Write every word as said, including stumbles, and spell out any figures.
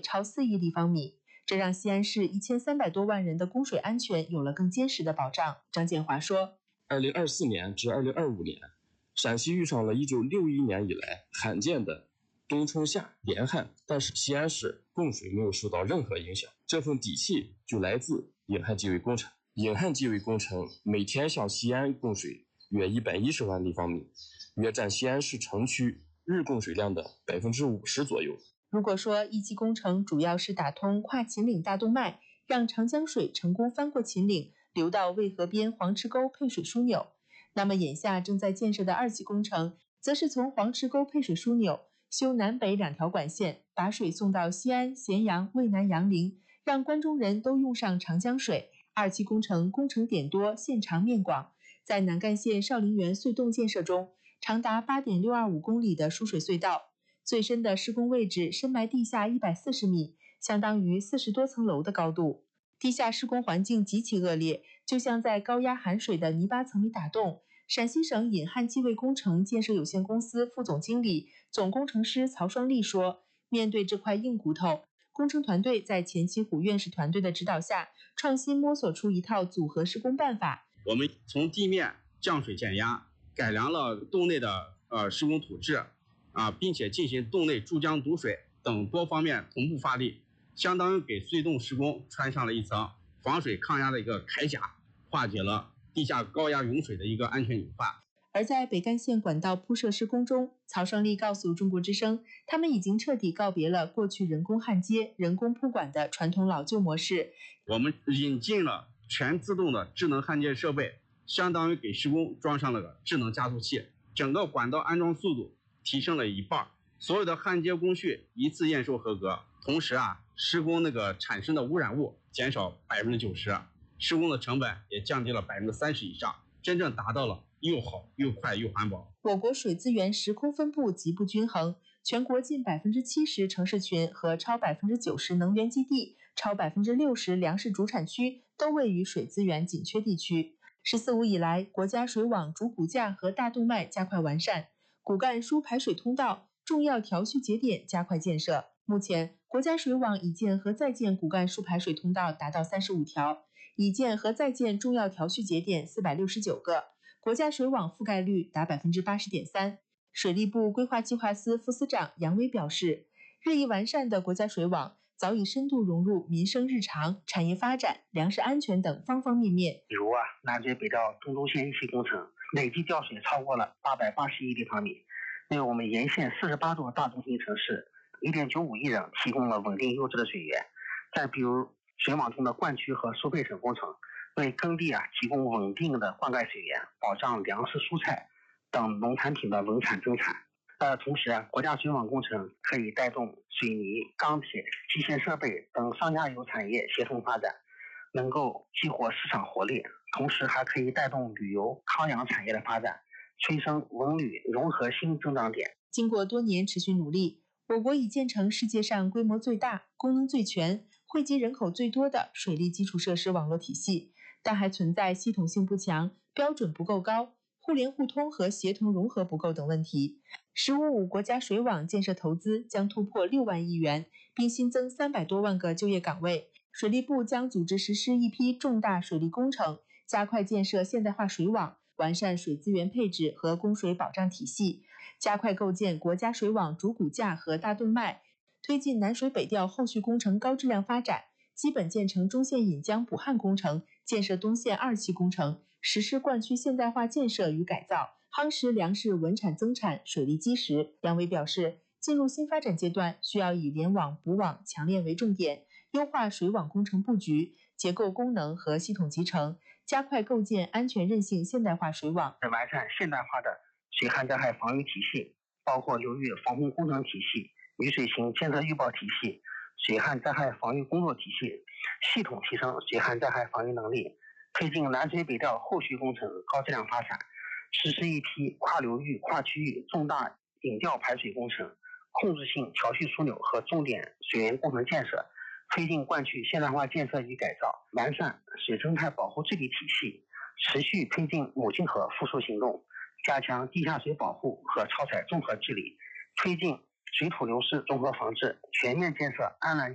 超四亿立方米，这让西安市一千三百多万人的供水安全有了更坚实的保障。张建华说， 二零二四年至二零二五年，陕西遇上了一九六一年以来罕见的冬春夏严旱，但是西安市供水没有受到任何影响，这份底气就来自引旱济渭工程。引旱济渭工程每天向西安供水约一百一十万立方米，约占西安市城区日供水量的百分之五十左右。 如果说一期工程主要是打通跨秦岭大动脉，让长江水成功翻过秦岭，流到渭河边黄池沟配水枢纽，那么眼下正在建设的二期工程，则是从黄池沟配水枢纽修南北两条管线，把水送到西安、咸阳、渭南、杨凌，让关中人都用上长江水。二期工程工程点多，线长面广，在南干县少陵园隧洞建设中，长达 八点六二五公里的输水隧道，最深的施工位置深埋地下一百四十米，相当于四十多层楼的高度。地下施工环境极其恶劣，就像在高压含水的泥巴层里打洞。陕西省引旱济渭工程建设有限公司副总经理、总工程师曹双利说，面对这块硬骨头，工程团队在钱其虎院士团队的指导下，创新摸索出一套组合施工办法。 我们从地面降水减压，改良了洞内的呃施工土质啊，并且进行洞内注浆堵水等多方面同步发力，相当于给隧洞施工穿上了一层防水抗压的一个铠甲，化解了地下高压涌水的一个安全隐患。 而在北干线管道铺设施工中，曹双利告诉中国之声，他们已经彻底告别了过去人工焊接、人工铺管的传统老旧模式。 我们引进了全自动的智能焊接设备，相当于给施工装上了个智能加速器，整个管道安装速度提升了一半，所有的焊接工序一次验收合格。同时啊，施工那个产生的污染物减少百分之九十，施工的成本也降低了百分之三十以上，真正达到了又好又快又环保。 我国水资源时空分布极不均衡，全国近百分之七十城市群和超百分之九十能源基地、超百分之六十粮食主产区都位于水资源紧缺地区。十四五以来，国家水网主骨架和大动脉加快完善，骨干输排水通道、重要调蓄节点加快建设。目前，国家水网已建和在建骨干输排水通道达到三十五条，已建和在建重要调蓄节点四百六十九个，国家水网覆盖率达 百分之八十点三。 水利部规划计划司副司长杨威表示，日益完善的国家水网早已深度融入民生日常、产业发展、粮食安全等方方面面。 比如啊，南水北调中轴线一期工程累计调水超过了八百八十亿立方米，为我们沿线四十八座大中型城市 一点九五亿人提供了稳定优质的水源。再比如水网中的灌区和输配省工程，为耕地啊提供稳定的灌溉水源，保障粮食、蔬菜等农产品的稳产增产。呃，同时啊，国家水网工程可以带动水泥、钢铁、机械设备等上下游产业协同发展，能够激活市场活力，同时还可以带动旅游、康养产业的发展，催生文旅融合新增长点。 经过多年持续努力，我国已建成世界上规模最大、功能最全、惠及人口最多的水利基础设施网络体系，但还存在系统性不强、标准不够高、互联互通和协同融合不够等问题。十五五国家水网建设投资将突破六万亿元，并新增三百多万个就业岗位。水利部将组织实施一批重大水利工程，加快建设现代化水网，完善水资源配置和供水保障体系，加快构建国家水网主骨架和大动脉，推进南水北调后续工程高质量发展，基本建成中线引江补旱工程，建设东线二期工程，实施灌区现代化建设与改造，夯实粮食稳产增产、水利基石。杨伟表示，进入新发展阶段，需要以联网、补网、强链为重点，优化水网工程布局、结构功能和系统集成，加快构建安全韧性现代化水网， 完善现代化的水旱灾害防御体系，包括流域防洪工程体系、雨水型监测预报体系、水旱灾害防御工作体系，系统提升水旱灾害防御能力，推进南水北调后续工程高质量发展，实施一批跨流域、跨区域重大引调排水工程、控制性调蓄枢纽和重点水源工程建设，推进灌区现代化建设与改造，完善水生态保护治理体系，持续推进母亲河复苏行动，加强地下水保护和超采综合治理，推进水土流失综合防治，全面建设安澜